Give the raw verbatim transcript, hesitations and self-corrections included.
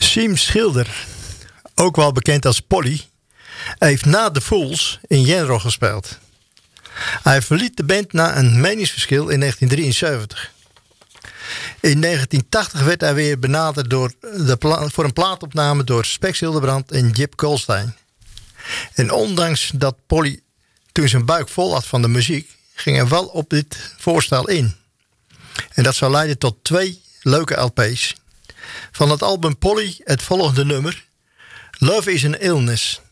Siem Schilder, ook wel bekend als Polly, heeft na The Fools in Jenro gespeeld. Hij verliet de band na een meningsverschil in negentien drieënzeventig. In negentien tachtig werd hij weer benaderd door de pla- voor een plaatopname door Spex Hildebrand en Jip Kolstein. En ondanks dat Polly toen zijn buik vol had van de muziek, ging hij wel op dit voorstel in. En dat zou leiden tot twee leuke L P's. Van het album Polly het volgende nummer, Love is an Illness.